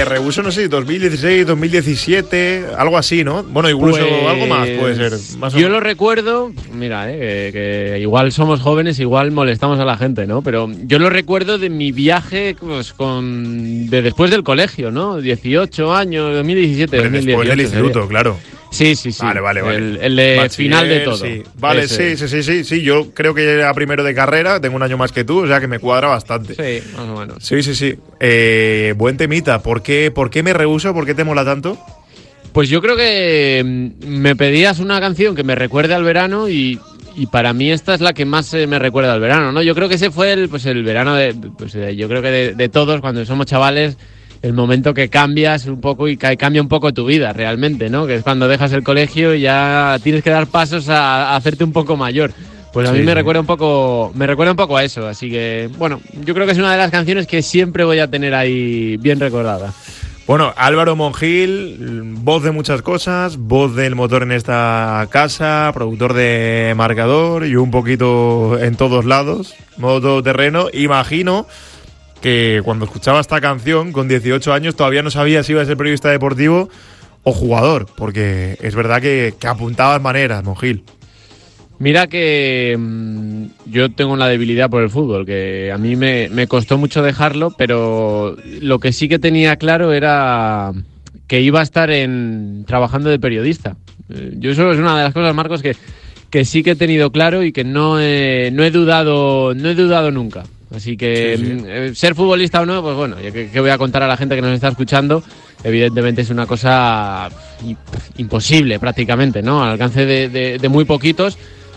me rehuso, no sé, 2016, 2017, algo así, ¿no? Bueno, incluso Pues, algo más puede ser. Más yo lo recuerdo, mira, que igual somos jóvenes, igual molestamos a la gente, ¿no? Pero yo lo recuerdo de mi viaje pues, de después del colegio, ¿no? 18 años, 2017, 2018. Después del instituto, claro. Sí. Vale. El de Bachiller, final de todo. Sí. Vale, sí. Yo creo que era primero de carrera, tengo un año más que tú, o sea que me cuadra bastante. Sí, más o menos. Sí. Buen temita. ¿Por qué me rehuso? ¿Por qué te mola tanto? Pues yo creo que me pedías una canción que me recuerde al verano y para mí esta es la que más me recuerda al verano, ¿no? Yo creo que ese fue el verano yo creo que de todos cuando somos chavales. El momento que cambias un poco y cambia un poco tu vida realmente, ¿no? Que es cuando dejas el colegio y ya tienes que dar pasos a hacerte un poco mayor. Pues a mí me recuerda un poco a eso, así que bueno, yo creo que es una de las canciones que siempre voy a tener ahí bien recordada. Bueno, Álvaro Monjil, voz de muchas cosas, voz del motor en esta casa, productor de Marcador y un poquito en todos lados, modo todoterreno. Imagino que cuando escuchaba esta canción con 18 años todavía no sabía si iba a ser periodista deportivo o jugador, porque es verdad que apuntabas maneras, Monjil. Mira que yo tengo una debilidad por el fútbol, que a mí me costó mucho dejarlo, pero lo que sí que tenía claro era que iba a estar trabajando de periodista. Yo eso es una de las cosas, Marcos, que sí que he tenido claro y que no he dudado nunca. Así que ser futbolista o no, pues bueno, ¿qué voy a contar a la gente que nos está escuchando? Evidentemente es una cosa imposible prácticamente, ¿no? Al alcance de muy poquitos,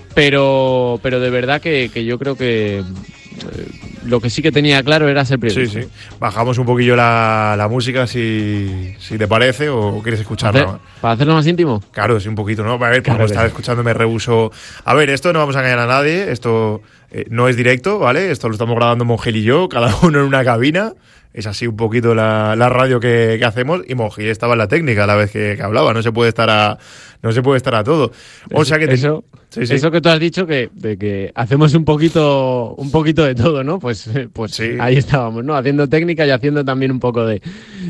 pero de verdad que yo creo que lo que sí que tenía claro era ser periodista. Sí. Bajamos un poquillo la música si te parece o quieres escucharla. ¿Para hacerlo más íntimo? Claro, sí, un poquito, ¿no? A ver, claro, como estás escuchando me rehuso. A ver, esto no vamos a engañar a nadie, esto no es directo, ¿vale? Esto lo estamos grabando Monjil y yo, cada uno en una cabina. Es así un poquito la radio que hacemos, y Monjil estaba en la técnica a la vez que hablaba, no se puede estar a todo. O sea que eso que tú has dicho de que hacemos un poquito de todo, ¿no? Pues sí. Ahí estábamos, ¿no? Haciendo técnica y haciendo también un poco de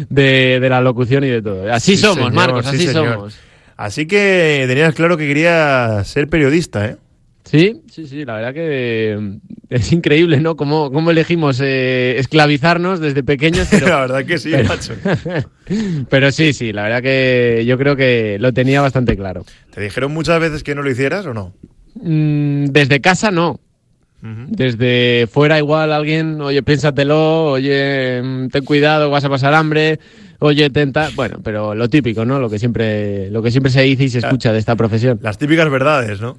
la locución y de todo. Así somos, señor, Marcos, así somos. Así que tenías claro que querías ser periodista, ¿eh? Sí, la verdad que es increíble, ¿no? Cómo elegimos esclavizarnos desde pequeños. Pero, la verdad que sí, macho. Pero sí, la verdad que yo creo que lo tenía bastante claro. ¿Te dijeron muchas veces que no lo hicieras o no? Desde casa no. Desde fuera igual alguien, oye, piénsatelo, oye, ten cuidado, vas a pasar hambre, oye, bueno, pero lo típico, ¿no? Lo que siempre se dice y se escucha de esta profesión. Las típicas verdades, ¿no?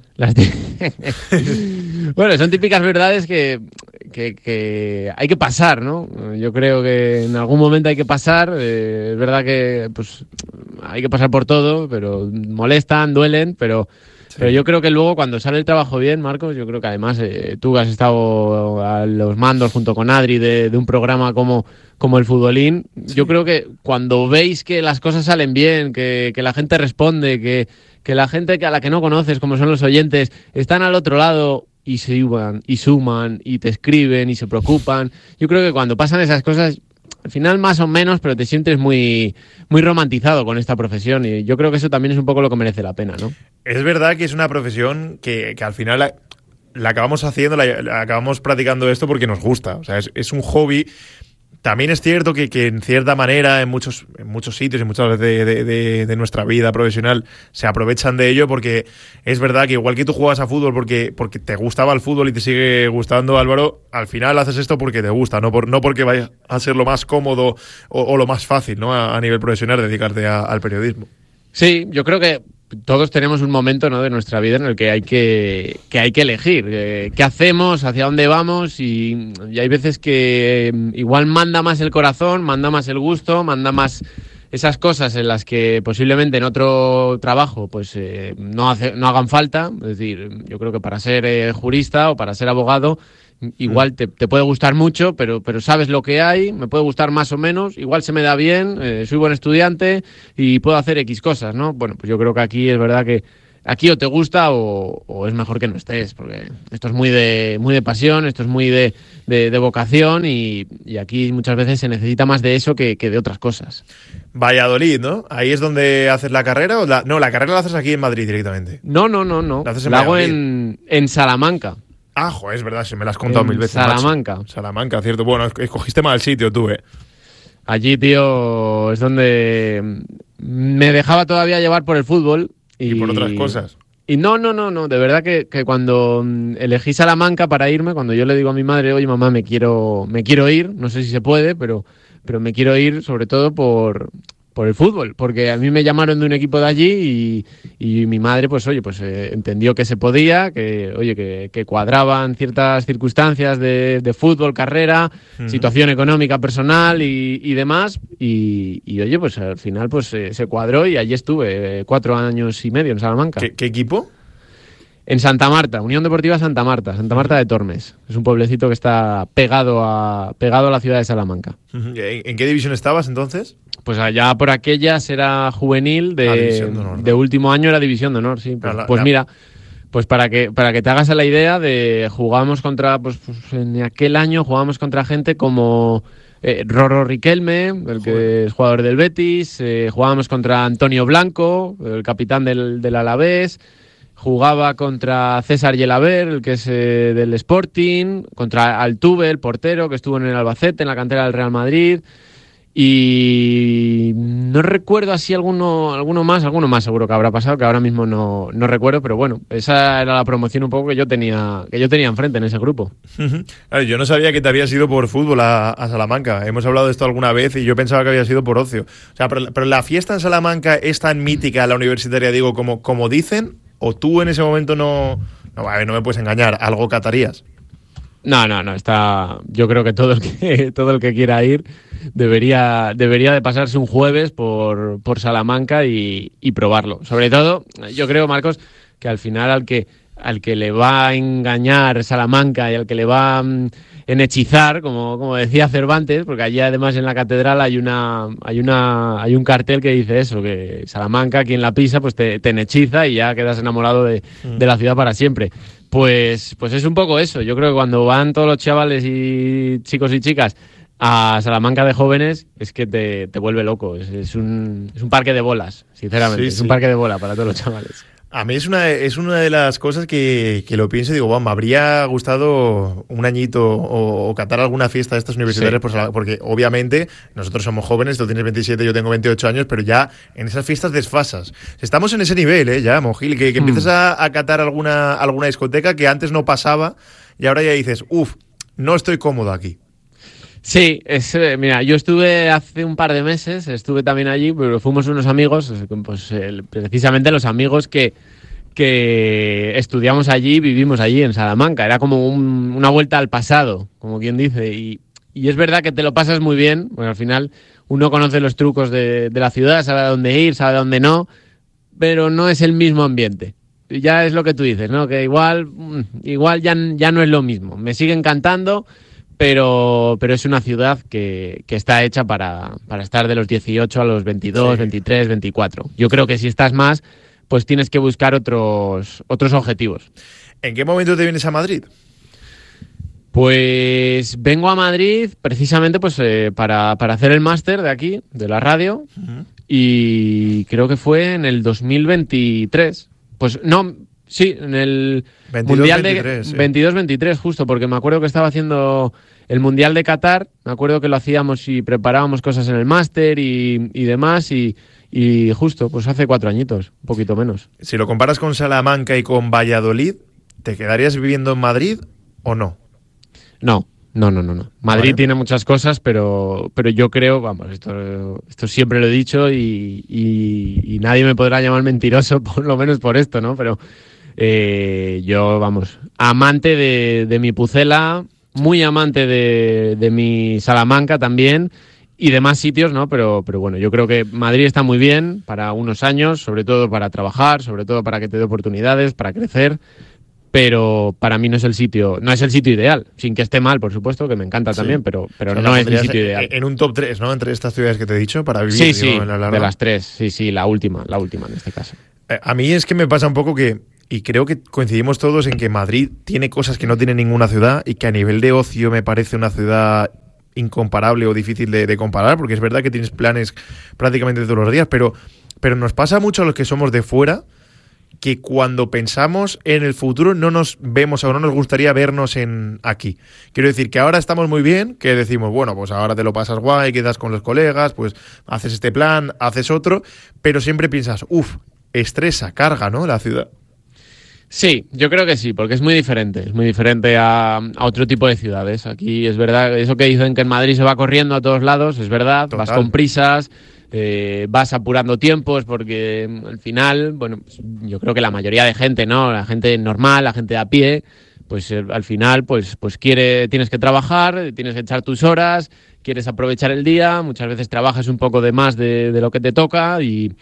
Bueno, son típicas verdades que hay que pasar, ¿no? Yo creo que en algún momento hay que pasar, es verdad que pues hay que pasar por todo, pero molestan, duelen, pero yo creo que luego cuando sale el trabajo bien, Marcos, yo creo que además tú has estado a los mandos junto con Adri de un programa como el Futbolín, yo creo que cuando veis que las cosas salen bien, que la gente responde, que la gente a la que no conoces, como son los oyentes, están al otro lado y se iban y suman y te escriben y se preocupan, yo creo que cuando pasan esas cosas, al final más o menos, pero te sientes muy, muy romantizado con esta profesión, y yo creo que eso también es un poco lo que merece la pena, ¿no? Es verdad que es una profesión que al final la acabamos haciendo, la acabamos practicando esto porque nos gusta. O sea, es un hobby. También es cierto que en cierta manera en muchos sitios y muchas veces de nuestra vida profesional se aprovechan de ello, porque es verdad que igual que tú juegas a fútbol porque te gustaba el fútbol y te sigue gustando, Álvaro, al final haces esto porque te gusta, no porque vaya a ser lo más cómodo o lo más fácil, ¿no? A nivel profesional, dedicarte al periodismo. Sí, yo creo que todos tenemos un momento, ¿no?, de nuestra vida en el que hay que elegir qué hacemos, hacia dónde vamos, y hay veces que igual manda más el corazón, manda más el gusto, manda más esas cosas en las que posiblemente en otro trabajo pues no hagan falta. Es decir, yo creo que para ser jurista o para ser abogado igual te puede gustar mucho, pero sabes lo que hay, me puede gustar más o menos, igual se me da bien, soy buen estudiante y puedo hacer X cosas, ¿no? Bueno, pues yo creo que aquí es verdad que aquí o te gusta o es mejor que no estés, porque esto es muy de pasión, esto es muy de vocación y aquí muchas veces se necesita más de eso que de otras cosas. Valladolid, ¿no? ¿Ahí es donde haces la carrera? No, la carrera la haces aquí en Madrid directamente. No. La hago Valladolid. en Salamanca. Ah, joder, es verdad, se me la has contado mil veces. Salamanca. Macho. Salamanca, cierto. Bueno, escogiste mal sitio tú, ¿eh? Allí, tío, es donde me dejaba todavía llevar por el fútbol. Y por otras cosas. Y no. De verdad que cuando elegí Salamanca para irme, cuando yo le digo a mi madre, oye, mamá, me quiero ir, no sé si se puede, pero me quiero ir sobre todo por el fútbol, porque a mí me llamaron de un equipo de allí y mi madre, pues oye, pues entendió que se podía, que cuadraban ciertas circunstancias de fútbol, carrera, situación económica personal y demás, y oye, pues al final pues se cuadró y allí estuve 4 años y medio en Salamanca. ¿Qué equipo? En Santa Marta, Unión Deportiva Santa Marta de Tormes. Es un pueblecito que está pegado a la ciudad de Salamanca. ¿En qué división estabas entonces? Pues allá por aquellas era juvenil División de Honor, ¿no? de último año era División de Honor, sí. Pues mira, pues para que te hagas la idea jugábamos contra, pues en aquel año jugábamos contra gente como Rorro Riquelme, que es jugador del Betis, jugábamos contra Antonio Blanco, el capitán del Alavés, jugaba contra César Yelaber, el que es del Sporting, contra Altuve, el portero, que estuvo en el Albacete, en la cantera del Real Madrid. Y no recuerdo así alguno más seguro que habrá pasado, que ahora mismo no recuerdo, pero bueno, esa era la promoción un poco que yo tenía enfrente en ese grupo. Yo no sabía que te habías ido por fútbol a Salamanca. Hemos hablado de esto alguna vez y yo pensaba que habías ido por ocio. O sea, pero la fiesta en Salamanca es tan mítica, la universitaria, digo, como dicen, o tú en ese momento no me puedes engañar, algo catarías. No, está. Yo creo que todo el que quiera ir debería de pasarse un jueves por Salamanca y probarlo. Sobre todo, yo creo, Marcos, que al final al que le va a engañar Salamanca y al que le va a enhechizar, como decía Cervantes, porque allí además en la catedral hay un cartel que dice eso, que Salamanca, quien la pisa, pues te enhechiza y ya quedas enamorado de la ciudad para siempre. Pues es un poco eso. Yo creo que cuando van todos los chavales y chicos y chicas a Salamanca de jóvenes, es que te vuelve loco. Es un parque de bolas, sinceramente. Sí, es un parque de bola para todos los chavales. A mí es una de las cosas que lo pienso y digo, bueno, me habría gustado un añito o catar alguna fiesta de estas universitarias, sí. Porque obviamente nosotros somos jóvenes, tú tienes 27, yo tengo 28 años, pero ya en esas fiestas desfasas. Estamos en ese nivel, ya, Mojil, que empiezas a catar alguna discoteca que antes no pasaba y ahora ya dices, no estoy cómodo aquí. Sí, mira, yo estuve hace un par de meses, estuve también allí, pero fuimos unos amigos, pues precisamente los amigos que estudiamos allí, vivimos allí en Salamanca. Era como una vuelta al pasado, como quien dice, y es verdad que te lo pasas muy bien, porque al final uno conoce los trucos de la ciudad, sabe a dónde ir, sabe a dónde no, pero no es el mismo ambiente. Ya es lo que tú dices, ¿no? Que igual ya no es lo mismo. Me sigue encantando, pero es una ciudad que está hecha para estar de los 18 a los 22, sí. 23, 24. Yo creo que si estás más, pues tienes que buscar otros objetivos. ¿En qué momento te vienes a Madrid? Pues vengo a Madrid precisamente pues para hacer el máster de aquí, de la radio, y creo que fue en el 2023. Pues no... Sí, en el 22, Mundial 23, de 22-23, justo, porque me acuerdo que estaba haciendo el Mundial de Qatar, me acuerdo que lo hacíamos y preparábamos cosas en el máster y demás, y justo, pues hace 4 añitos, un poquito menos. Si lo comparas con Salamanca y con Valladolid, ¿te quedarías viviendo en Madrid o no? No. Madrid tiene muchas cosas, pero yo creo, vamos, esto siempre lo he dicho y nadie me podrá llamar mentiroso, por lo menos por esto, ¿no? Pero yo, vamos, amante de mi Pucela, muy amante de mi Salamanca también y demás sitios, ¿no? Pero bueno, yo creo que Madrid está muy bien para unos años, sobre todo para trabajar, sobre todo para que te dé oportunidades, para crecer. Pero para mí no es el sitio ideal, sin que esté mal, por supuesto, que me encanta también, pero o sea, no es mi sitio ideal. En un top 3, ¿no? Entre estas ciudades que te he dicho, para vivir. Sí, de las 3, sí, la última en este caso. A mí es que me pasa un poco que, y creo que coincidimos todos en que Madrid tiene cosas que no tiene ninguna ciudad y que a nivel de ocio me parece una ciudad incomparable o difícil de comparar, porque es verdad que tienes planes prácticamente todos los días, pero nos pasa mucho a los que somos de fuera que cuando pensamos en el futuro no nos vemos o no nos gustaría vernos aquí. Quiero decir que ahora estamos muy bien, que decimos, bueno, pues ahora te lo pasas guay, quedas con los colegas, pues haces este plan, haces otro, pero siempre piensas, estresa, carga, ¿no? La ciudad. Sí, yo creo que sí, porque es muy diferente a otro tipo de ciudades. Aquí es verdad, eso que dicen que en Madrid se va corriendo a todos lados, es verdad, total. Vas con prisas, vas apurando tiempos, porque al final, bueno, pues yo creo que la mayoría de gente, ¿no? La gente normal, la gente de a pie, pues al final, pues tienes que trabajar, tienes que echar tus horas, quieres aprovechar el día, muchas veces trabajas un poco de más de lo que te toca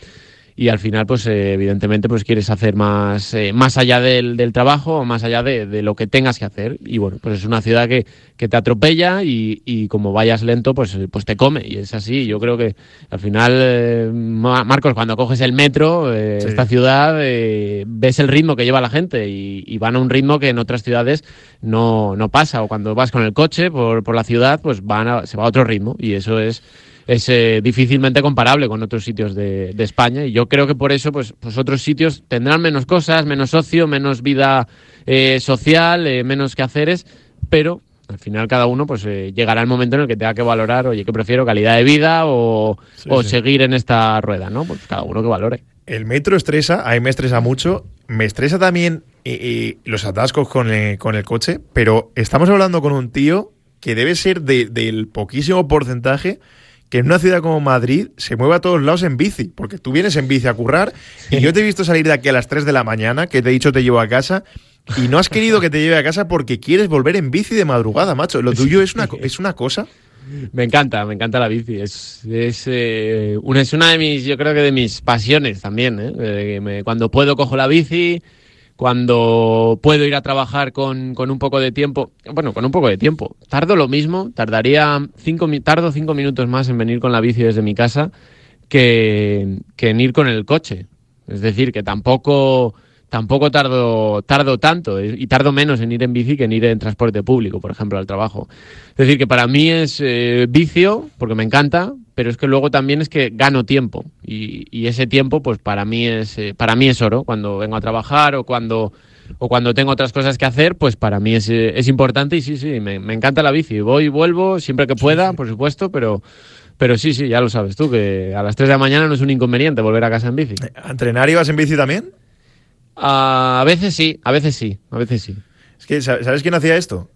y al final, pues evidentemente, pues quieres hacer más allá del trabajo, más allá de lo que tengas que hacer. Y bueno, pues es una ciudad que te atropella y como vayas lento, pues te come. Y es así. Yo creo que al final, Marcos, cuando coges el metro, sí. Esta ciudad, ves el ritmo que lleva la gente y van a un ritmo que en otras ciudades no pasa. O cuando vas con el coche por la ciudad, pues se va a otro ritmo. Y eso es difícilmente comparable con otros sitios de España, y yo creo que por eso pues otros sitios tendrán menos cosas, menos ocio, menos vida social, menos quehaceres, pero al final cada uno pues llegará el momento en el que tenga que valorar, oye, ¿qué prefiero? ¿Calidad de vida o seguir en esta rueda? ¿No? Pues cada uno que valore. El metro estresa, a mí me estresa mucho, me estresa también los atascos con el coche, pero estamos hablando con un tío que debe ser del poquísimo porcentaje que en una ciudad como Madrid se mueve a todos lados en bici, porque tú vienes en bici a currar y yo te he visto salir de aquí a las 3 de la mañana, que te he dicho te llevo a casa, y no has querido que te lleve a casa porque quieres volver en bici de madrugada, macho. Lo tuyo es una cosa. Me encanta la bici. Es una de mis, yo creo que de mis pasiones también, cuando puedo cojo la bici. Cuando puedo ir a trabajar con un poco de tiempo, tardo lo mismo, tardo 5 minutos más en venir con la bici desde mi casa que en ir con el coche. Es decir, que tampoco tardo tanto, y tardo menos en ir en bici que en ir en transporte público, por ejemplo, al trabajo. Es decir, que para mí es vicio, porque me encanta, pero es que luego también es que gano tiempo, y ese tiempo pues para mí es oro. Cuando vengo a trabajar o cuando tengo otras cosas que hacer, pues para mí es importante, y sí, me encanta la bici. Voy y vuelvo siempre que pueda, por supuesto, pero sí, ya lo sabes tú, que a las 3 de la mañana no es un inconveniente volver a casa en bici. ¿A entrenar ibas en bici también? A veces sí. Es que, ¿sabes quién hacía esto?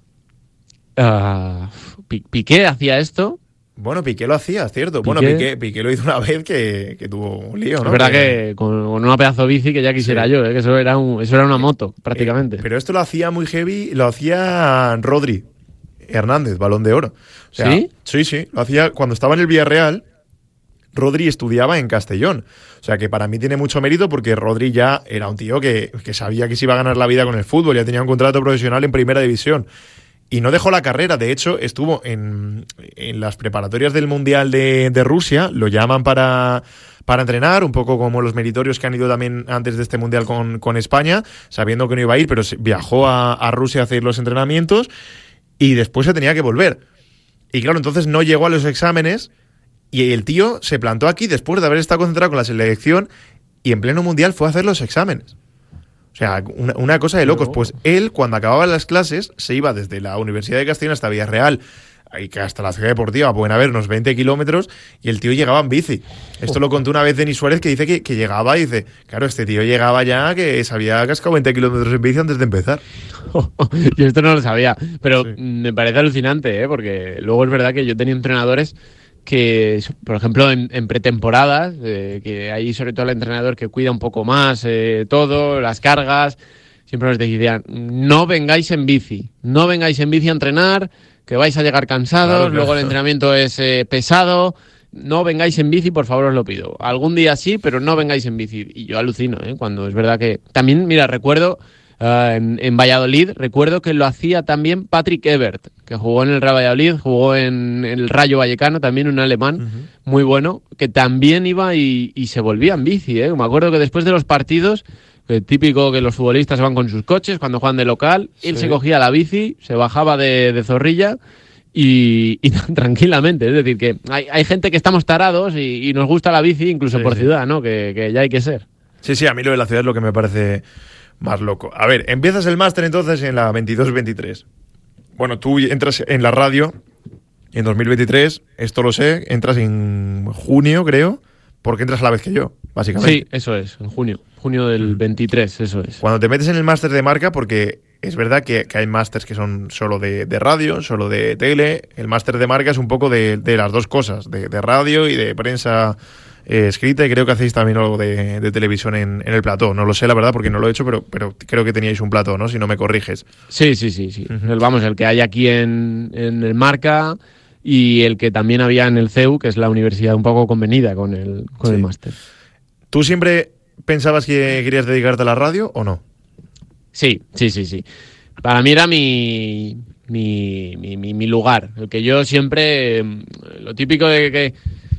Piqué hacía esto. Bueno, Piqué lo hacía, es cierto. Bueno, Piqué lo hizo una vez que tuvo un lío, ¿no? Es verdad que con una pedazo de bici que ya quisiera yo, que eso era una moto, prácticamente. Pero esto lo hacía muy heavy, lo hacía Rodri Hernández, Balón de Oro. O sea, ¿sí? Sí, lo hacía cuando estaba en el Villarreal. Rodri estudiaba en Castellón. O sea que para mí tiene mucho mérito, porque Rodri ya era un tío que sabía que se iba a ganar la vida con el fútbol, ya tenía un contrato profesional en primera división. Y no dejó la carrera. De hecho, estuvo en las preparatorias del Mundial de Rusia, lo llaman para entrenar, un poco como los meritorios que han ido también antes de este Mundial con España, sabiendo que no iba a ir, pero viajó a Rusia a hacer los entrenamientos y después se tenía que volver. Y claro, entonces no llegó a los exámenes. Y el tío se plantó aquí después de haber estado concentrado con la selección y en pleno mundial fue a hacer los exámenes. O sea, una cosa de locos. Pues él, cuando acababan las clases, se iba desde la Universidad de Castellón hasta Villarreal, y que hasta la ciudad deportiva pueden haber unos 20 kilómetros, y el tío llegaba en bici. Esto lo contó una vez Denis Suárez, que dice que llegaba y dice, claro, este tío llegaba ya que se había cascado 20 kilómetros en bici antes de empezar. Yo esto no lo sabía, pero sí. Me parece alucinante, porque luego es verdad que yo tenía entrenadores que, por ejemplo, en pretemporadas, que hay sobre todo el entrenador que cuida un poco más todo, las cargas, siempre nos decían, no vengáis en bici a entrenar, que vais a llegar cansados, claro. Luego el entrenamiento es pesado, no vengáis en bici, por favor, os lo pido. Algún día sí, pero no vengáis en bici. Y yo alucino, cuando es verdad que... También, mira, recuerdo en Valladolid. Recuerdo que lo hacía también Patrick Ebert, que jugó en el Real Valladolid, jugó en el Rayo Vallecano, también un alemán muy bueno, que también iba y se volvía en bici. Me acuerdo que después de los partidos, típico que los futbolistas van con sus coches cuando juegan de local, él se cogía la bici, se bajaba de Zorrilla y tranquilamente. Es decir, que hay gente que estamos tarados y nos gusta la bici incluso por ciudad, ¿no? Que ya hay que ser. Sí, a mí lo de la ciudad es lo que me parece más loco. A ver, empiezas el máster entonces en la 22-23. Bueno, tú entras en la radio en 2023, esto lo sé, entras en junio, creo, porque entras a la vez que yo, básicamente. Sí, eso es, en junio del 23, eso es. Cuando te metes en el máster de marca, porque es verdad que hay másters que son solo de radio, solo de tele, el máster de marca es un poco de las dos cosas, de radio y de prensa escrita, y creo que hacéis también algo de televisión en el plató. No lo sé, la verdad, porque no lo he hecho, pero creo que teníais un plató, ¿no? Si no me corriges. Sí. Vamos, el que hay aquí en el Marca y el que también había en el CEU, que es la universidad un poco convenida con el máster. ¿Tú siempre pensabas que querías dedicarte a la radio o no? Sí. Para mí era mi lugar. El que yo siempre... Lo típico de que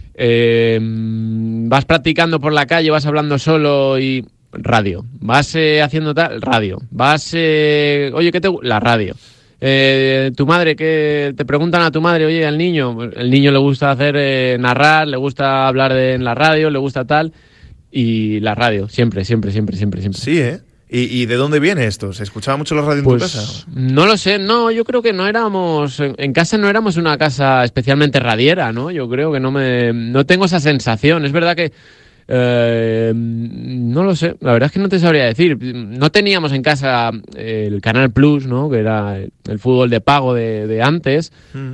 vas practicando por la calle, vas hablando solo y... Radio. Vas haciendo tal... Radio. Vas... oye, ¿qué te gusta? La radio. Tu madre, que te preguntan a tu madre, oye, al niño... El niño le gusta hacer narrar, le gusta hablar en la radio, le gusta tal... Y la radio, siempre. Sí, ¿eh? ¿Y de dónde viene esto? ¿Se escuchaba mucho la radio en tu casa? No lo sé, no, yo creo que no éramos... En casa no éramos una casa especialmente radiera, ¿no? Yo creo que no tengo esa sensación. Es verdad que... no lo sé, la verdad es que no te sabría decir. No teníamos en casa el Canal Plus, ¿no? Que era el fútbol de pago de antes,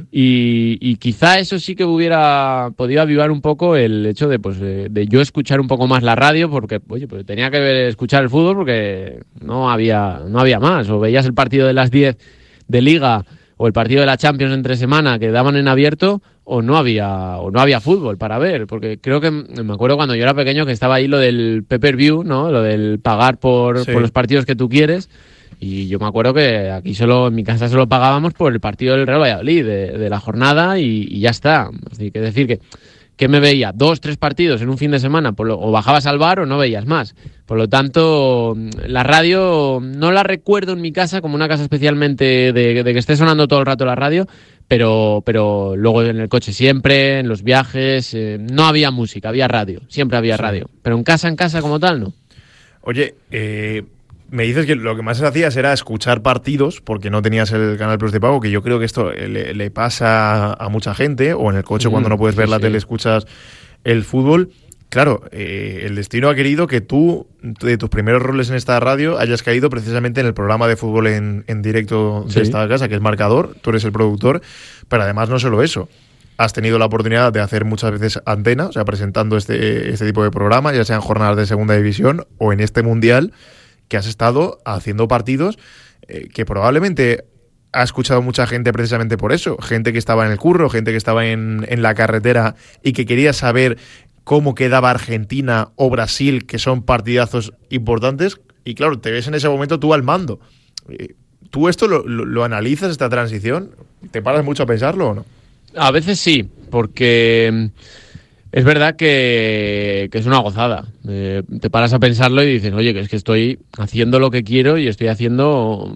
y quizá eso sí que hubiera podido avivar un poco el hecho de yo escuchar un poco más la radio, porque oye, pues tenía que escuchar el fútbol porque no había más. O veías el partido de las 10 de Liga o el partido de la Champions entre semana que daban en abierto, o no había fútbol para ver, porque creo que me acuerdo cuando yo era pequeño que estaba ahí lo del pay-per-view, ¿no? Lo del pagar por los partidos que tú quieres, y yo me acuerdo que aquí en mi casa solo pagábamos por el partido del Real Valladolid de la jornada y ya está. Así que decir que me veía 2-3 partidos en un fin de semana, o bajabas al bar o no veías más. Por lo tanto, la radio no la recuerdo en mi casa como una casa especialmente de que esté sonando todo el rato la radio, pero luego en el coche siempre, en los viajes, no había música, había radio, siempre había radio. Pero en casa como tal, no. Oye, me dices que lo que más hacías era escuchar partidos porque no tenías el Canal Plus de pago, que yo creo que esto le pasa a mucha gente, o en el coche cuando no puedes ver la tele escuchas el fútbol. Claro, el destino ha querido que tú, de tus primeros roles en esta radio, hayas caído precisamente en el programa de fútbol en directo de esta casa, que es Marcador. Tú eres el productor, pero además no solo eso. Has tenido la oportunidad de hacer muchas veces antena, o sea, presentando este tipo de programa, ya sean jornadas de segunda división o en este mundial, que has estado haciendo partidos que probablemente ha escuchado mucha gente precisamente por eso. Gente que estaba en el curro, gente que estaba en la carretera y que quería saber cómo quedaba Argentina o Brasil, que son partidazos importantes. Y claro, te ves en ese momento tú al mando. ¿Tú esto lo analizas, esta transición? ¿Te paras mucho a pensarlo o no? A veces sí, porque... Es verdad que es una gozada. Te paras a pensarlo y dices, oye, que es que estoy haciendo lo que quiero y estoy haciendo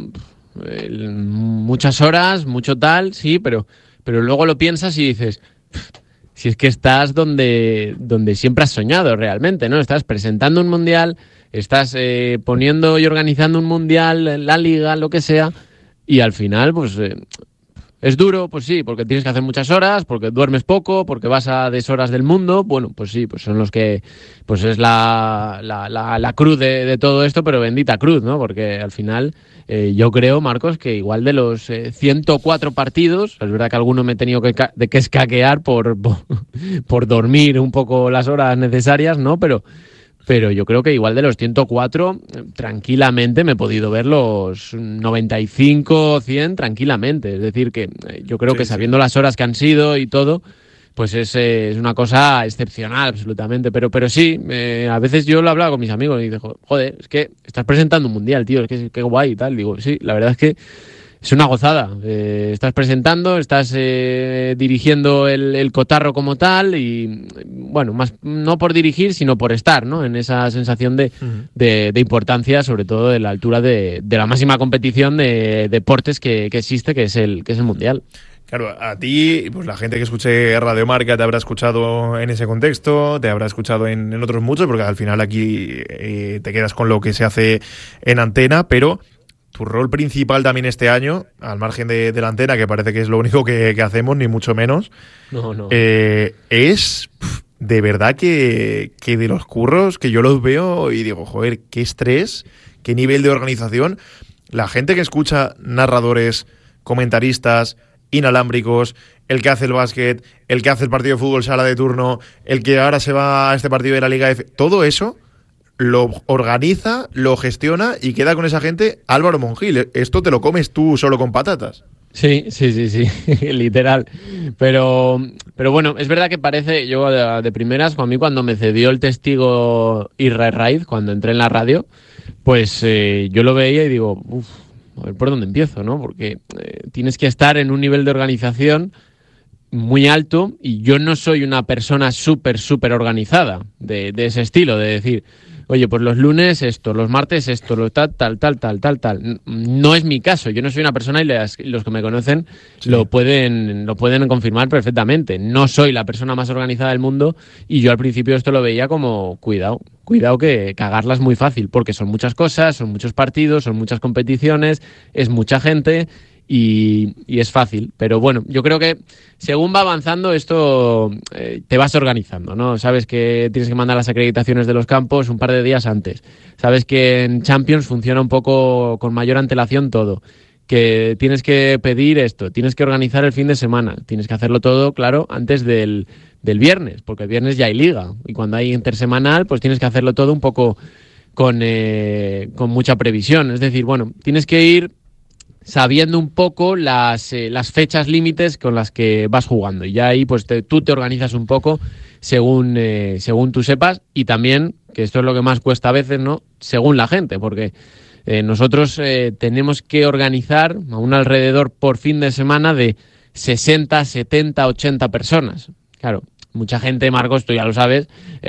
muchas horas, mucho tal, sí, pero luego lo piensas y dices, si es que estás donde siempre has soñado realmente, ¿no? Estás presentando un mundial, estás poniendo y organizando un mundial, la liga, lo que sea, y al final, pues... ¿Es duro? Pues sí, porque tienes que hacer muchas horas, porque duermes poco, porque vas a deshoras del mundo. Bueno, pues sí, pues son los que... Pues es la cruz de todo esto, pero bendita cruz, ¿no? Porque al final yo creo, Marcos, que igual de los 104 partidos, es verdad que alguno me he tenido que escaquear por dormir un poco las horas necesarias, ¿no? Pero yo creo que igual de los 104, tranquilamente me he podido ver los 95, 100 tranquilamente. Es decir, que yo creo que sabiendo las horas que han sido y todo, pues es una cosa excepcional, absolutamente. Pero sí, a veces yo lo he hablado con mis amigos y digo, joder, es que estás presentando un mundial, tío, es que qué guay y tal. Digo, sí, la verdad es que es una gozada. Estás presentando, estás dirigiendo el cotarro como tal y, bueno, más no por dirigir, sino por estar, ¿no? En esa sensación de importancia, sobre todo de la altura de la máxima competición de deportes que existe, que es el Mundial. Claro, a ti, pues la gente que escuche Radio Marca te habrá escuchado en ese contexto, te habrá escuchado en otros muchos, porque al final aquí te quedas con lo que se hace en antena, pero tu rol principal también este año, al margen de la antena, que parece que es lo único que hacemos, ni mucho menos, no. Es de verdad que de los curros que yo los veo y digo, joder, qué estrés, qué nivel de organización. La gente que escucha narradores, comentaristas, inalámbricos, el que hace el básquet, el que hace el partido de fútbol sala de turno, el que ahora se va a este partido de la Liga F, todo eso lo organiza, lo gestiona y queda con esa gente Álvaro Mongil. Esto te lo comes tú solo con patatas. Sí, literal. Pero bueno, es verdad que parece, yo de primeras, a mí cuando me cedió el testigo Israel Raiz, cuando entré en la radio, pues yo lo veía y digo, a ver por dónde empiezo, ¿no? Porque tienes que estar en un nivel de organización muy alto y yo no soy una persona súper organizada de ese estilo, de decir, oye, pues los lunes esto, los martes esto, lo tal. No es mi caso, yo no soy una persona y los que me conocen lo pueden confirmar perfectamente. No soy la persona más organizada del mundo y yo al principio esto lo veía como, cuidado que cagarla es muy fácil, porque son muchas cosas, son muchos partidos, son muchas competiciones, es mucha gente y es fácil. Pero bueno, yo creo que según va avanzando esto te vas organizando, ¿no? Sabes que tienes que mandar las acreditaciones de los campos un par de días antes. Sabes que en Champions funciona un poco con mayor antelación todo. Que tienes que pedir esto, tienes que organizar el fin de semana, tienes que hacerlo todo, claro, antes del viernes, porque el viernes ya hay liga. Y cuando hay intersemanal, pues tienes que hacerlo todo un poco con mucha previsión. Es decir, bueno, tienes que ir sabiendo un poco las fechas límites con las que vas jugando. Y ya ahí pues tú te organizas un poco según tú sepas, y también, que esto es lo que más cuesta a veces, ¿no? Según la gente, porque nosotros tenemos que organizar a un alrededor por fin de semana de 60, 70, 80 personas. Claro, mucha gente, Marcos, tú ya lo sabes,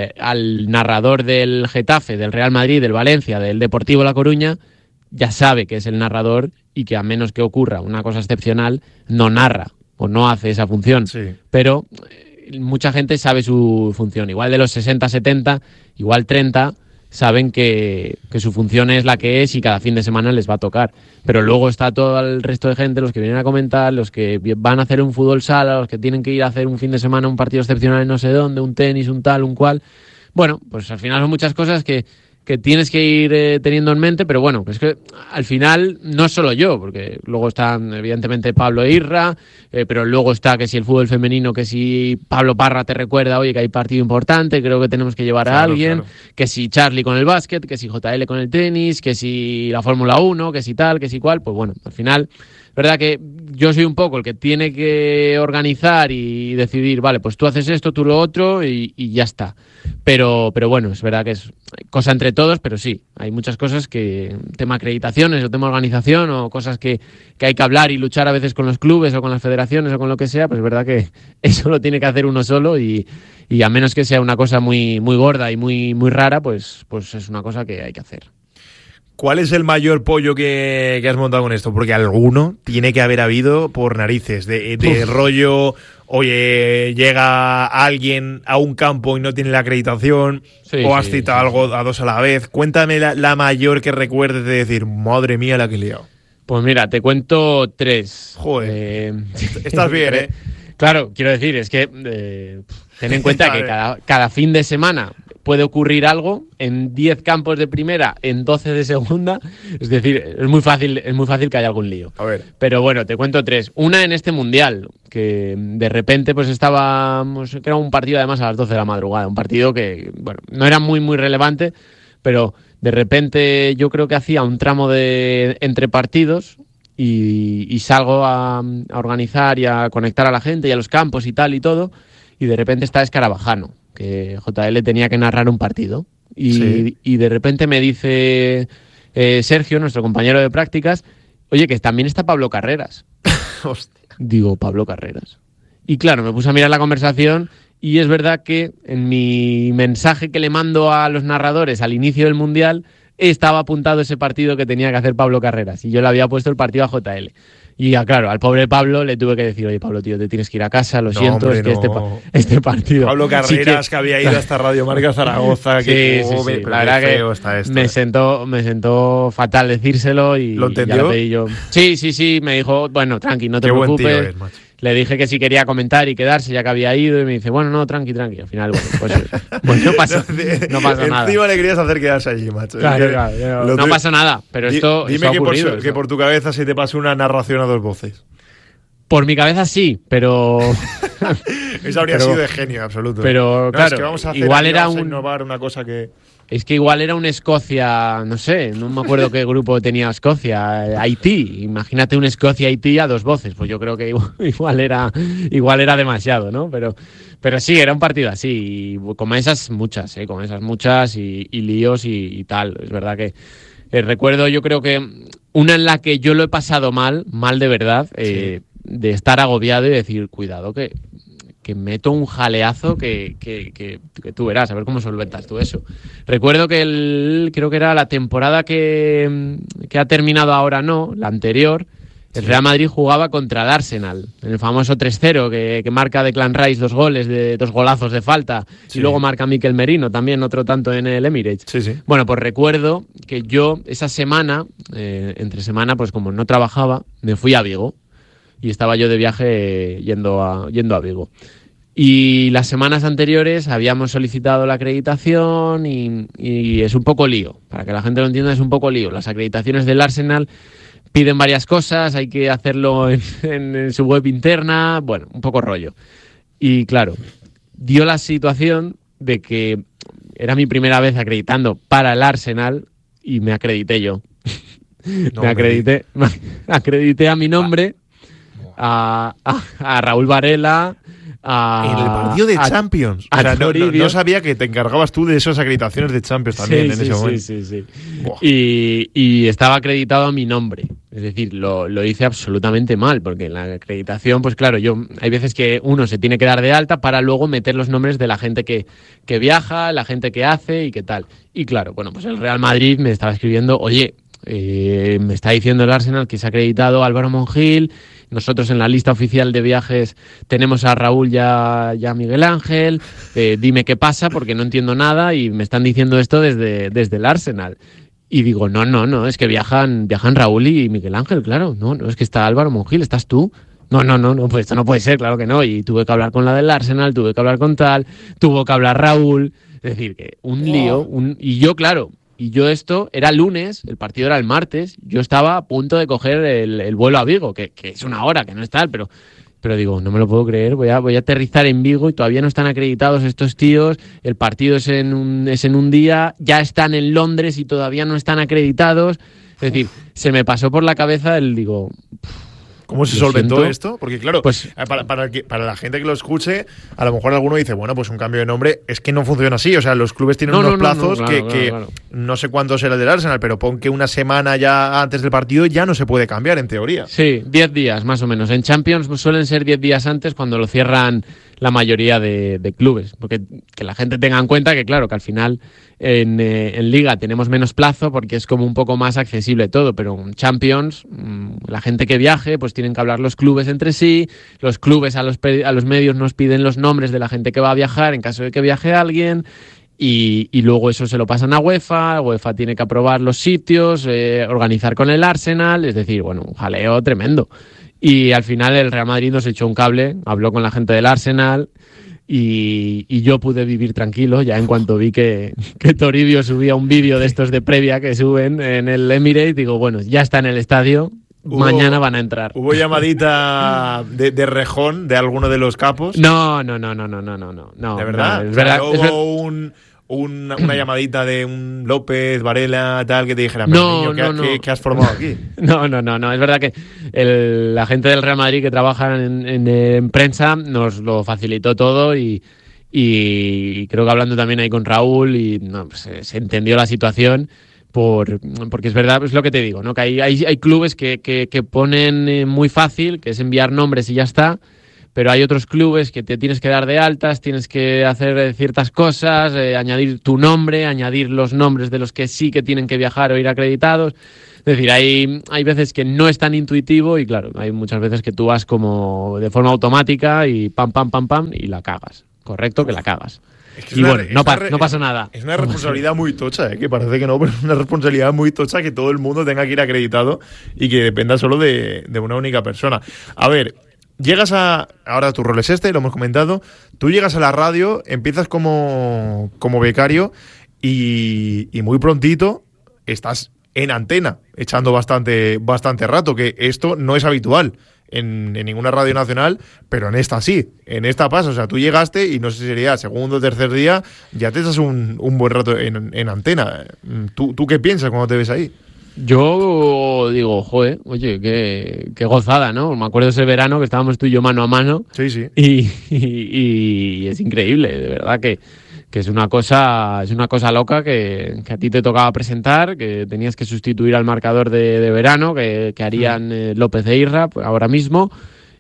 al narrador del Getafe, del Real Madrid, del Valencia, del Deportivo La Coruña, ya sabe que es el narrador y que a menos que ocurra una cosa excepcional, no narra o no hace esa función. Sí. Pero mucha gente sabe su función. Igual de los 60, 70, igual 30 saben que su función es la que es y cada fin de semana les va a tocar. Pero luego está todo el resto de gente, los que vienen a comentar, los que van a hacer un fútbol sala, los que tienen que ir a hacer un fin de semana un partido excepcional en no sé dónde, un tenis, un tal, un cual. Bueno, pues al final son muchas cosas que tienes que ir teniendo en mente, pero bueno, es que al final no es solo yo, porque luego están evidentemente Pablo e Irra, pero luego está que si el fútbol femenino, que si Pablo Parra te recuerda, oye, que hay partido importante, creo que tenemos que llevar a alguien, que si Charlie con el básquet, que si JL con el tenis, que si la Fórmula 1, que si tal, que si cual, pues bueno, al final, verdad que yo soy un poco el que tiene que organizar y decidir, vale, pues tú haces esto, tú lo otro y ya está. Pero bueno, es verdad que es cosa entre todos, pero sí, hay muchas cosas que, tema acreditaciones o tema organización o cosas que hay que hablar y luchar a veces con los clubes o con las federaciones o con lo que sea, pues es verdad que eso lo tiene que hacer uno solo y a menos que sea una cosa muy gorda y muy rara, pues es una cosa que hay que hacer. ¿Cuál es el mayor pollo que has montado con esto? Porque alguno tiene que haber habido por narices, de rollo, oye, llega alguien a un campo y no tiene la acreditación, o has citado algo a dos a la vez. Cuéntame la mayor que recuerdes de decir, madre mía la que he liado. Pues mira, te cuento 3. Joder, estás bien, ¿eh? Claro, quiero decir, es que ten en cuenta que cada fin de semana puede ocurrir algo en 10 campos de primera, en 12 de segunda. Es decir, es muy fácil que haya algún lío. A ver. Pero bueno, te cuento 3. Una en este Mundial, que de repente pues estábamos, que era un partido además a las 12 de la madrugada, un partido que, bueno, no era muy relevante, pero de repente yo creo que hacía un tramo entre partidos y salgo a organizar y a conectar a la gente y a los campos y tal y todo. y de repente está Escarabajano, que JL tenía que narrar un partido. Y de repente me dice Sergio, nuestro compañero de prácticas, oye, que también está Pablo Carreras. Hostia. Digo, Pablo Carreras. Y claro, me puse a mirar la conversación y es verdad que en mi mensaje que le mando a los narradores al inicio del Mundial estaba apuntado ese partido que tenía que hacer Pablo Carreras y yo le había puesto el partido a JL. Y claro, al pobre Pablo le tuve que decir, oye, Pablo, tío, te tienes que ir a casa, lo siento, hombre, es que este partido... Pablo Carreras, que había ido hasta Radio Marca Zaragoza, que sí. La verdad que está esto, me sentó fatal decírselo y ¿lo entendió? Ya le pedí yo. Sí, me dijo, bueno, tranqui, no te Qué preocupes. buen tío es, macho. Le dije que si quería comentar y quedarse ya que había ido y me dice, bueno, no, tranqui. Al final, pues no pasa nada. Encima le querías hacer quedarse allí, macho. Claro, no pasa nada, pero esto dime ha que, ocurrido, que por tu cabeza se te pase una narración a dos voces. Por mi cabeza sí, pero... Eso habría sido de genio absoluto. Pero no, claro, es que vamos a hacer igual aquí, era vamos a innovar una cosa que... Es que igual era un Escocia, no sé, no me acuerdo qué grupo tenía Escocia, Haití. Imagínate un Escocia-Haití a dos voces, pues yo creo que igual era demasiado, ¿no? Pero sí, era un partido así, y con esas muchas y líos y tal. Es verdad que recuerdo, yo creo que una en la que yo lo he pasado mal de verdad, de estar agobiado y decir, cuidado que meto un jaleazo que tú verás, a ver cómo solventas tú eso. Recuerdo que creo que era la temporada que ha terminado ahora, no, la anterior, el Real Madrid jugaba contra el Arsenal, en el famoso 3-0 que marca Declan Rice 2 goles, dos golazos de falta, y luego marca Mikel Merino también otro tanto en el Emirates. Sí. Bueno, pues recuerdo que yo esa semana, entre semana, pues como no trabajaba, me fui a Vigo y estaba yo de viaje yendo a Vigo. Y las semanas anteriores habíamos solicitado la acreditación y es un poco lío. Para que la gente lo entienda, es un poco lío. Las acreditaciones del Arsenal piden varias cosas, hay que hacerlo en su web interna, bueno, un poco rollo. Y claro, dio la situación de que era mi primera vez acreditando para el Arsenal y me acredité yo. Acredité a mi nombre, a Raúl Varela... en el partido de Champions. O sea, no sabía que te encargabas tú de esas acreditaciones de Champions también en ese momento. Sí. Y estaba acreditado a mi nombre. Es decir, lo hice absolutamente mal, porque en la acreditación, pues claro, hay veces que uno se tiene que dar de alta para luego meter los nombres de la gente que viaja, la gente que hace y qué tal. Y claro, bueno, pues el Real Madrid me estaba escribiendo, oye, me está diciendo el Arsenal que se ha acreditado Álvaro Monjil. Nosotros en la lista oficial de viajes tenemos a Raúl y a Miguel Ángel. Dime qué pasa porque no entiendo nada y me están diciendo esto desde el Arsenal. Y digo, no, es que viajan Raúl y Miguel Ángel, claro. No, es que está Álvaro Monjil, ¿estás tú? No, pues esto no puede ser, claro que no. Y tuve que hablar con la del Arsenal, tuve que hablar con tal, tuvo que hablar Raúl. Es decir, que un lío. Y yo, claro... Y yo esto, era lunes, el partido era el martes, yo estaba a punto de coger el vuelo a Vigo, que es una hora, que no es tal, pero digo, no me lo puedo creer, voy a aterrizar en Vigo y todavía no están acreditados estos tíos, el partido es en un día, ya están en Londres y todavía no están acreditados. Es decir, se me pasó por la cabeza digo... ¿Cómo se solventó esto? Porque claro, pues, para la gente que lo escuche, a lo mejor alguno dice, bueno, pues un cambio de nombre, es que no funciona así. O sea, los clubes tienen unos plazos que no sé cuánto será el del Arsenal, pero pon que una semana ya antes del partido ya no se puede cambiar, en teoría. Sí, 10 días más o menos. En Champions suelen ser 10 días antes cuando lo cierran la mayoría de clubes. Porque que la gente tenga en cuenta que, claro, que al final en Liga tenemos menos plazo porque es como un poco más accesible todo, pero en Champions, la gente que viaje, pues tienen que hablar los clubes entre sí, los clubes a los medios nos piden los nombres de la gente que va a viajar en caso de que viaje alguien, y luego eso se lo pasan a UEFA tiene que aprobar los sitios, organizar con el Arsenal, es decir, bueno, un jaleo tremendo. Y al final el Real Madrid nos echó un cable, habló con la gente del Arsenal y yo pude vivir tranquilo ya en cuanto vi que Toribio subía un vídeo de estos de previa que suben en el Emirates. Digo, bueno, ya está en el estadio, mañana van a entrar. ¿Hubo llamadita de rejón de alguno de los capos? No. ¿De verdad? No, es verdad. ¿Hubo una llamadita de un López, Varela, tal, que te dijera, No, ¿qué has formado aquí? No. Es verdad que la gente del Real Madrid que trabaja en prensa nos lo facilitó todo y creo que hablando también ahí con Raúl pues, se entendió la situación. Porque es verdad, es lo que te digo, ¿no? Que hay clubes que ponen muy fácil, que es enviar nombres y ya está, pero hay otros clubes que te tienes que dar de altas, tienes que hacer ciertas cosas, añadir tu nombre, añadir los nombres de los que sí que tienen que viajar o ir acreditados. Es decir, hay veces que no es tan intuitivo y claro, hay muchas veces que tú vas como de forma automática y pam, y la cagas. Correcto, que la cagas. Es que y bueno, no pasa nada. Es una responsabilidad muy tocha, que parece que no, pero es una responsabilidad muy tocha que todo el mundo tenga que ir acreditado y que dependa solo de una única persona. A ver, ahora tu rol es lo hemos comentado, tú llegas a la radio, empiezas como becario y muy prontito estás en antena, echando bastante rato, que esto no es habitual en ninguna radio nacional, pero en esta sí, en esta pasa, o sea, tú llegaste y no sé si sería segundo o tercer día, ya te echas un buen rato en antena. ¿Tú qué piensas cuando te ves ahí? Yo digo, joder, oye, qué gozada, ¿no? Me acuerdo ese verano que estábamos tú y yo mano a mano. Sí. Y es increíble, de verdad que es una cosa loca que a ti te tocaba presentar, que tenías que sustituir al marcador de verano que harían López e Irra ahora mismo.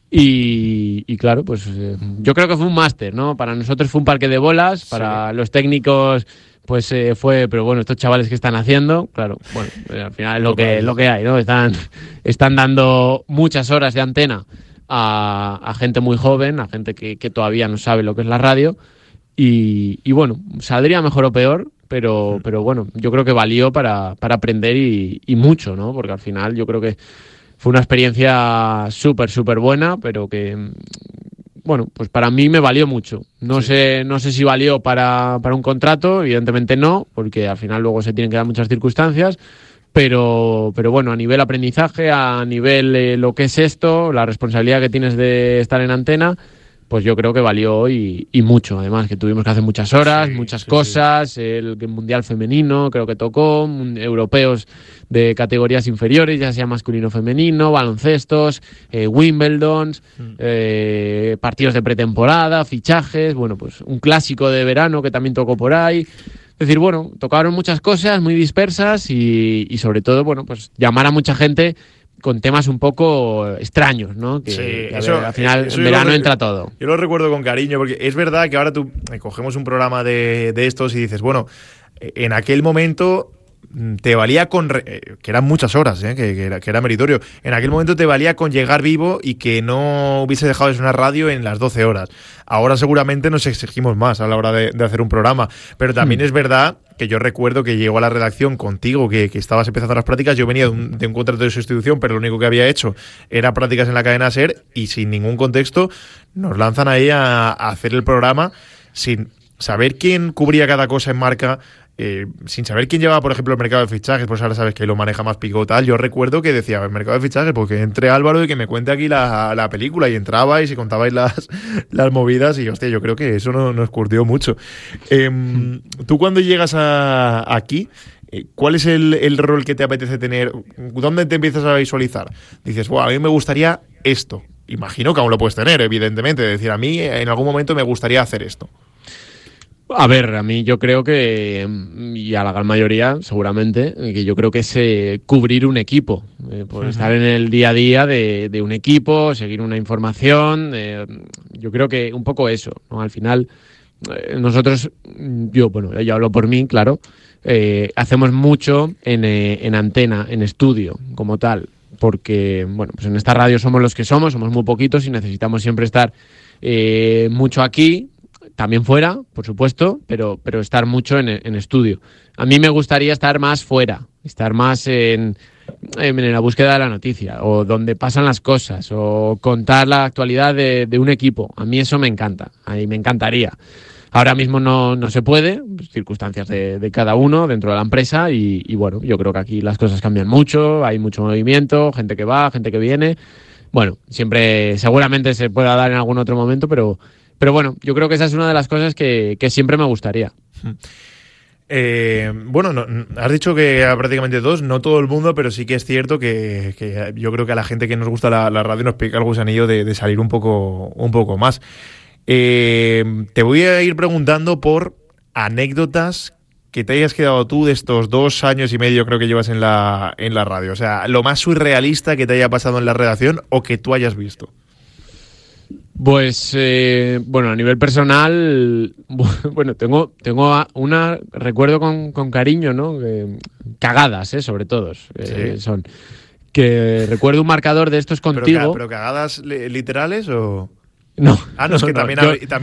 Y claro, pues yo creo que fue un máster, ¿no? Para nosotros fue un parque de bolas, para los técnicos pues fue, pero bueno, estos chavales que están haciendo, claro, bueno, al final es lo que hay, ¿no? Están dando muchas horas de antena a gente muy joven, a gente que todavía no sabe lo que es la radio y bueno, saldría mejor o peor, pero bueno, yo creo que valió para aprender y mucho, ¿no? Porque al final yo creo que fue una experiencia súper buena, pero que bueno, pues para mí me valió mucho. No sé si valió para un contrato, evidentemente no, porque al final luego se tienen que dar muchas circunstancias, pero bueno, a nivel aprendizaje, a nivel lo que es esto, la responsabilidad que tienes de estar en antena, pues yo creo que valió y mucho. Además, que tuvimos que hacer muchas horas, muchas cosas. El Mundial Femenino creo que tocó, europeos de categorías inferiores, ya sea masculino o femenino, baloncestos, Wimbledon, partidos de pretemporada, fichajes, bueno, pues un clásico de verano que también tocó por ahí. Es decir, bueno, tocaron muchas cosas muy dispersas y sobre todo, bueno, pues llamar a mucha gente con temas un poco extraños, ¿no? Que al final en verano entra todo. Yo lo recuerdo con cariño, porque es verdad que ahora tú cogemos un programa de estos y dices, bueno, en aquel momento te valía que eran muchas horas, que era meritorio. En aquel momento te valía con llegar vivo y que no hubiese dejado de sonar radio en las 12 horas. Ahora seguramente nos exigimos más a la hora de hacer un programa, pero también es verdad que yo recuerdo que llegó a la redacción contigo, que estabas empezando las prácticas. Yo venía de un contrato de sustitución, pero lo único que había hecho era prácticas en la cadena SER y sin ningún contexto nos lanzan ahí a hacer el programa sin saber quién cubría cada cosa en marca, sin saber quién llevaba, por ejemplo, el mercado de fichajes, pues ahora sabes que lo maneja más Pico tal. Yo recuerdo que decía, el mercado de fichajes, porque entre Álvaro y que me cuente aquí la película, y entraba y se contabais las movidas y, hostia, yo creo que eso nos curtió mucho. Tú cuando llegas aquí, ¿cuál es el rol que te apetece tener? ¿Dónde te empiezas a visualizar? Dices, a mí me gustaría esto. Imagino que aún lo puedes tener, evidentemente. Es decir, a mí en algún momento me gustaría hacer esto. A ver, a mí yo creo que, y a la gran mayoría seguramente, que yo creo que es cubrir un equipo, por estar en el día a día de un equipo, seguir una información, yo creo que un poco eso, ¿no? Al final, nosotros, yo hablo por mí, claro, hacemos mucho en antena, en estudio, como tal, porque, bueno, pues en esta radio somos los que somos muy poquitos y necesitamos siempre estar mucho aquí, también fuera, por supuesto, pero estar mucho en estudio. A mí me gustaría estar más fuera, estar más en la búsqueda de la noticia, o donde pasan las cosas, o contar la actualidad de un equipo. A mí eso me encanta, a mí me encantaría. Ahora mismo no se puede, circunstancias de cada uno dentro de la empresa y bueno, yo creo que aquí las cosas cambian mucho, hay mucho movimiento, gente que va, gente que viene. Bueno, siempre, seguramente se pueda dar en algún otro momento, pero bueno, yo creo que esa es una de las cosas que siempre me gustaría. Bueno, has dicho que a prácticamente todos, no todo el mundo, pero sí que es cierto que yo creo que a la gente que nos gusta la radio nos pica el gusanillo de salir un poco más. Te voy a ir preguntando por anécdotas que te hayas quedado tú de estos 2 años y medio creo que llevas en la radio. O sea, lo más surrealista que te haya pasado en la redacción o que tú hayas visto. Pues, bueno, a nivel personal, bueno, tengo una, recuerdo con cariño, ¿no? Cagadas, sobre todo, Sí. son. Que recuerdo un marcador de estos contigo. ¿Pero cagadas literales o...? No. Ah, no, es que no, también, yo- también